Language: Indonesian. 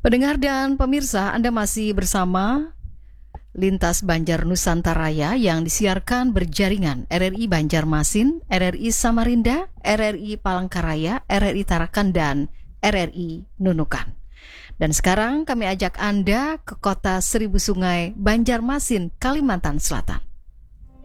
Pendengar dan pemirsa, Anda masih bersama Lintas Banjar Nusantaraya yang disiarkan berjaringan RRI Banjarmasin, RRI Samarinda, RRI Palangkaraya, RRI Tarakan, dan RRI Nunukan. Dan sekarang kami ajak Anda ke kota Seribu Sungai, Banjarmasin, Kalimantan Selatan.